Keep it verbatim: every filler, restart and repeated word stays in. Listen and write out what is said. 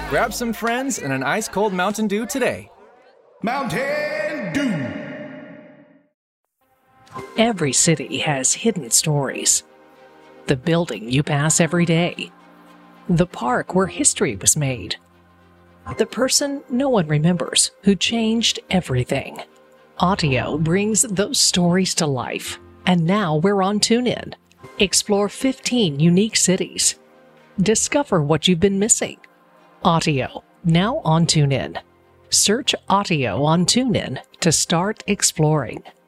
Grab some friends and an ice-cold Mountain Dew today. Mountain Dew! Every city has hidden stories. The building you pass every day. The park where history was made. The person no one remembers who changed everything. Audio brings those stories to life. And now we're on TuneIn. Explore fifteen unique cities. Discover what you've been missing. Audio, now on TuneIn. Search Audio on TuneIn to start exploring.